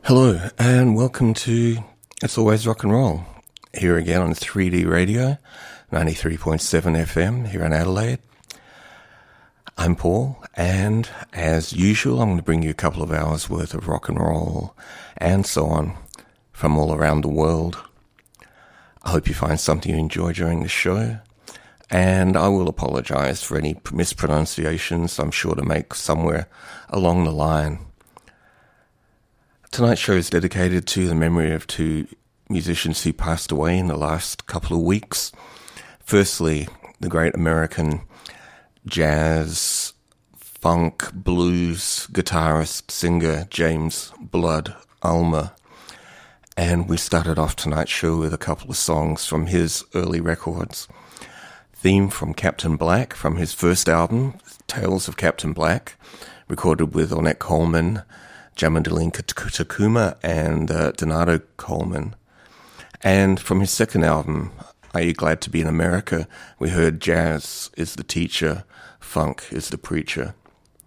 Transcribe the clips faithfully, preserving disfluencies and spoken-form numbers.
Hello, and welcome to It's Always Rock and Roll, here again on three D Radio, ninety-three point seven F M here in Adelaide. I'm Paul, and as usual, I'm going to bring you a couple of hours worth of rock and roll and so on from all around the world. I hope you find something you enjoy during the show, and I will apologise for any mispronunciations I'm sure to make somewhere along the line. Tonight's show is dedicated to the memory of two musicians who passed away in the last couple of weeks. Firstly, the great American jazz, funk, blues guitarist, singer James Blood Ulmer. And we started off tonight's show with a couple of songs from his early records. Theme from Captain Black from his first album, Tales of Captain Black, recorded with Ornette Coleman, Jamaaddin Tacuma, and uh, Donato Coleman. And from his second album, Are You Glad to Be in America, we heard Jazz is the Teacher, Funk is the Preacher.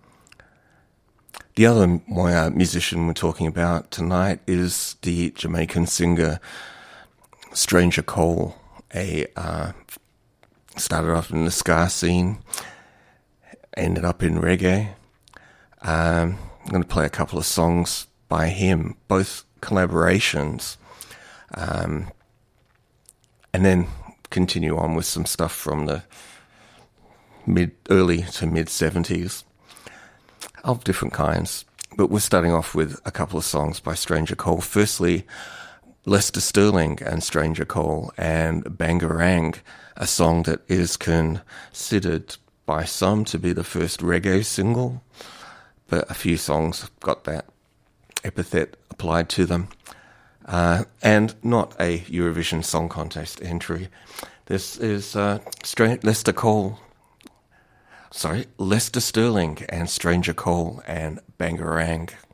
The other uh, musician we're talking about tonight is the Jamaican singer Stranger Cole. A uh, started off in the ska scene, ended up in reggae. Um, I'm going to play a couple of songs by him, both collaborations, um, and then continue on with some stuff from the mid, early to mid seventies of different kinds. But we're starting off with a couple of songs by Stranger Cole. Firstly, Lester Sterling and Stranger Cole and Bangarang, a song that is considered by some to be the first reggae single, but a few songs have got that epithet applied to them. Uh, and not a Eurovision Song Contest entry. This is uh, Stra- Lester Cole, sorry, Lester Sterling and Stranger Cole and Bangarang.